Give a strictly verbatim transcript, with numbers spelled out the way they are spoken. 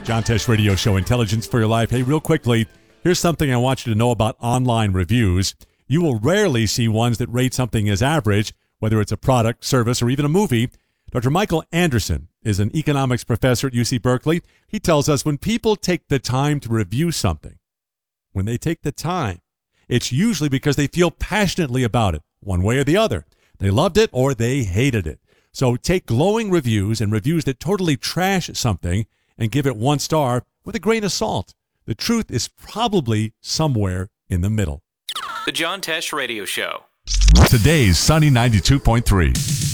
John Tesh Radio Show, Intelligence for Your Life. Hey, real quickly, here's something I want you to know about online reviews. You will rarely see ones that rate something as average, whether it's a product, service, or even a movie. Doctor Michael Anderson is an economics professor at U C Berkeley. He tells us when people take the time to review something, when they take the time, it's usually because they feel passionately about it, one way or the other. They loved it or they hated it. So take glowing reviews and reviews that totally trash something and give it one star with a grain of salt. The truth is probably somewhere in the middle. The John Tesh Radio Show. Today's Sunny ninety-two point three.